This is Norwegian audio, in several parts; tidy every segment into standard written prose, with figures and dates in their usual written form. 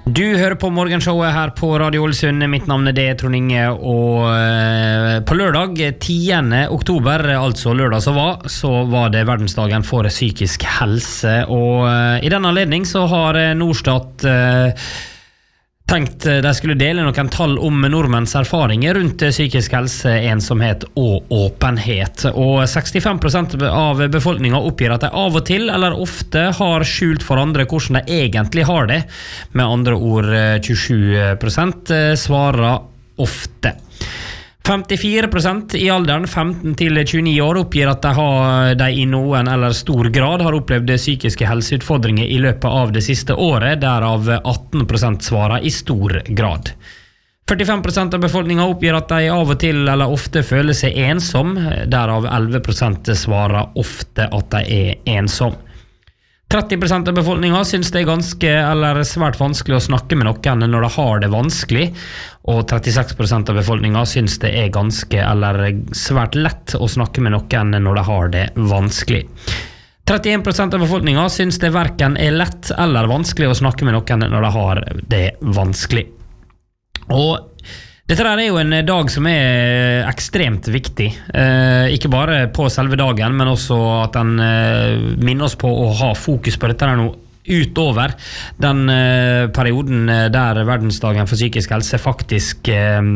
Du hører på morgenshowet her på Radio Ålesund. Mitt navn det Trond Inge, og på lørdag 10. oktober, altså lørdag så var det verdensdagen for psykisk helse, og i denne anledning så har Norstat tenkt de skulle dele noen tall om nordmenns erfaringer rundt psykisk helse, ensomhet og åpenhet. Og 65% av befolkningen oppgir at de av og til eller ofte har skjult for andre hvordan de egentlig har det. Med andre ord 27% svarer ofte. 54% i alderen 15 til 29 år oppgir at de i noen eller stor grad har opplevd psykiske helseutfordringer i løpet av det siste året, derav 18% svarer i stor grad. 45% av befolkningen oppgir at de av og til eller ofte føler seg ensom, derav 11% svarer ofte at de er ensom. 30% av befolkningen synes det er ganske eller svært vanskelig å snakke med noen når de har det vanskelig, og 36% av befolkningen synes det er ganske eller svært lett å snakke med noen når de har det vanskelig. 31% av befolkningen synes det hverken er lett eller vanskelig å snakke med noen når de har det vanskelig. Og dette er jo en dag som er ekstremt viktig, ikke bare på selve dagen, men også at den minner oss på å ha fokus på dette nå utover den perioden der verdensdagen for psykisk helse faktisk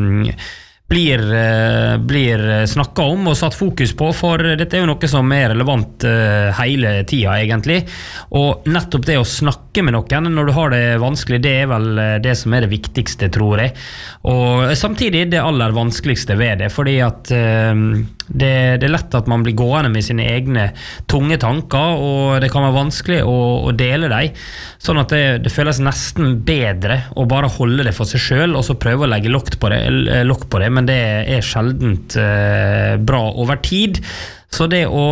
blir snakket om og satt fokus på, for dette er jo noe som er relevant hele tiden egentlig, og nettopp det å snakke med noen når du har det vanskelig, det er vel det som er det viktigste, tror jeg, og samtidig det aller vanskeligste ved det, fordi at det er lett at man blir gående med sine egne tunge tanker, og det kan være vanskelig å dele dem, sånn at det føles nesten bedre å bare holde det for seg selv, og så prøve å legge lokk på det, men det er sjeldent bra over tid. Så det å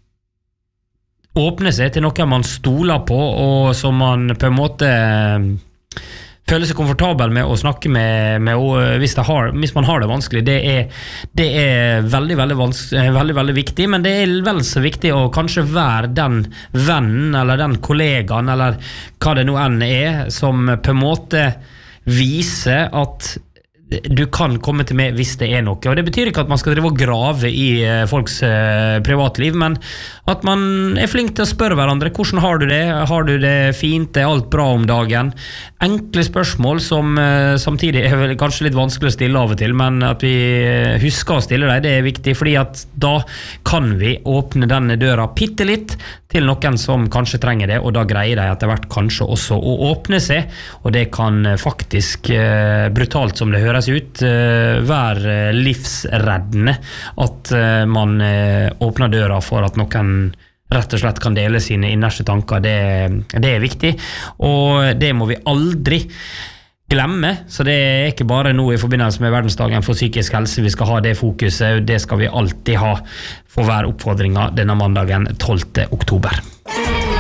åpne seg til noe man stoler på, og som man på en måte føler seg komfortabel med å snakke med hvis man har det vanskelig, det er veldig viktig, men det er vel så viktig å kanskje være den vennen eller den kollegaen eller hva det nå enn er, som på en måte viser at du kan komme til meg hvis det er noe, og det betyr ikke at man skal drive og grave i folks privatliv, men at man er flink til å spørre hverandre, hvordan har du det fint, er alt bra om dagen, enkle spørsmål som samtidig er vel kanskje litt vanskelig å stille av og til, men at vi husker å stille dem, det er viktig, fordi at da kan vi åpne denne døra bittelitt til noen som kanskje trenger det, og da greier de etter hvert kanskje også å åpne seg, og det kan faktisk brutalt som det høres ut, være livsreddende at man åpner døra for at noen rett og slett kan dele sine innerste tanker. Det er viktig, og det må vi aldri glemme, så det er ikke bare nå i forbindelse med verdensdagen for psykisk helse vi skal ha det fokuset, det skal vi alltid ha for hver oppfordring denne mandagen 12. oktober.